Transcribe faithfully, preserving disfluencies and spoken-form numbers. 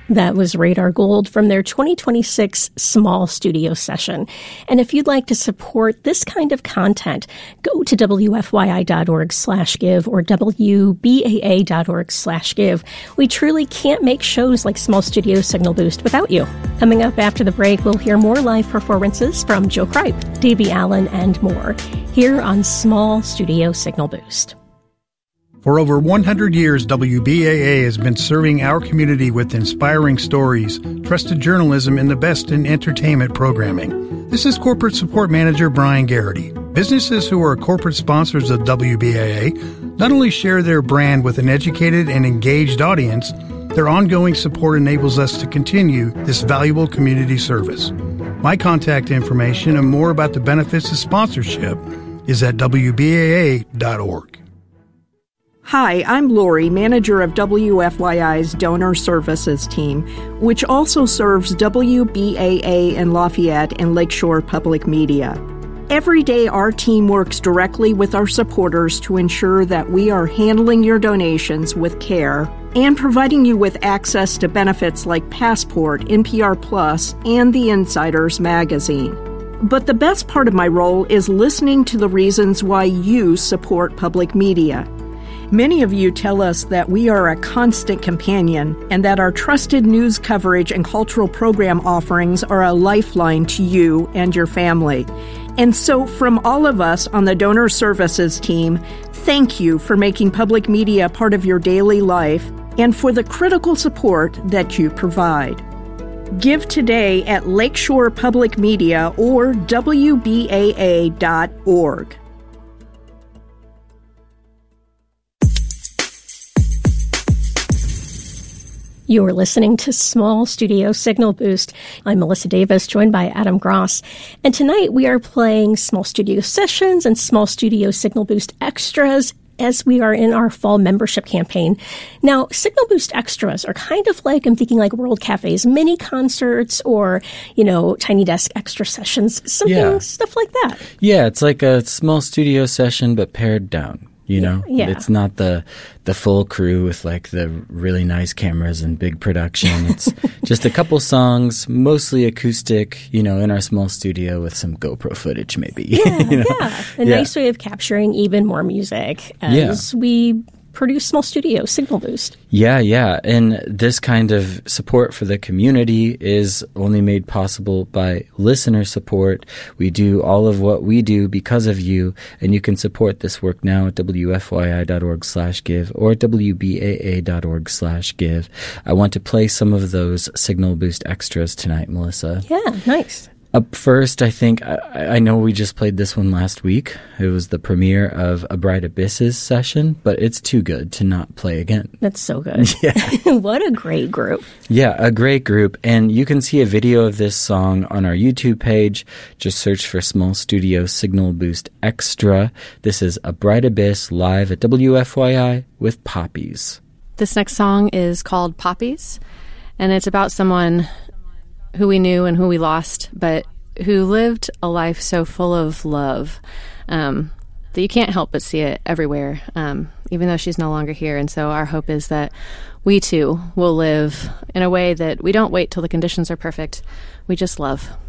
That was Radar Gold from their twenty twenty-six Small Studio Session. And if you'd like to support this kind of content, go to W F Y I dot org slash give or W B A A dot org slash give. We truly can't make shows like Small Studio Signal Boost without you. Coming up after the break, we'll hear more live performances from Joe Kripe, Davey Allen, and more here on Small Studio Signal Boost. For over one hundred years, W B A A has been serving our community with inspiring stories, trusted journalism, and the best in entertainment programming. This is Corporate Support Manager Brian Garrity. Businesses who are corporate sponsors of W B A A not only share their brand with an educated and engaged audience, their ongoing support enables us to continue this valuable community service. My contact information and more about the benefits of sponsorship is at W B A A dot org. Hi, I'm Lori, manager of W F Y I's Donor Services team, which also serves W B A A in Lafayette and Lakeshore Public Media. Every day, our team works directly with our supporters to ensure that we are handling your donations with care and providing you with access to benefits like Passport, N P R Plus, and the Insiders magazine. But the best part of my role is listening to the reasons why you support public media. Many of you tell us that we are a constant companion and that our trusted news coverage and cultural program offerings are a lifeline to you and your family. And so from all of us on the Donor Services team, thank you for making public media part of your daily life and for the critical support that you provide. Give today at Lakeshore Public Media or W B A A dot org. You're listening to Small Studio Signal Boost. I'm Melissa Davis, joined by Adam Gross. And tonight we are playing Small Studio Sessions and Small Studio Signal Boost Extras as we are in our fall membership campaign. Now, Signal Boost Extras are kind of like, I'm thinking like World Cafe's mini concerts or, you know, Tiny Desk extra sessions, something, yeah. stuff like that. Yeah, it's like a small studio session, but pared down. You know, yeah. It's not the the full crew with like the really nice cameras and big production. It's just a couple songs, mostly acoustic, you know, in our small studio with some GoPro footage maybe. Yeah, you know? yeah. A yeah. nice way of capturing even more music as yeah. we produce Small Studio Signal Boost. Yeah, yeah. And this kind of support for the community is only made possible by listener support. We do all of what we do because of you, and you can support this work now at W F Y I dot org slash give or W B A A dot org slash give. I want to play some of those Signal Boost extras tonight, Melissa. Yeah, nice. Up first, I think, I, I know we just played this one last week. It was the premiere of A Bright Abysses session, but it's too good to not play again. That's so good. Yeah. What a great group. Yeah, a great group. And you can see a video of this song on our YouTube page. Just search for Small Studio Signal Boost Extra. This is A Bright Abyss live at W F Y I with Poppies. This next song is called Poppies, and it's about someone who we knew and who we lost, but who lived a life so full of love um, that you can't help but see it everywhere, um, even though she's no longer here. And so our hope is that we too will live in a way that we don't wait till the conditions are perfect. We just love.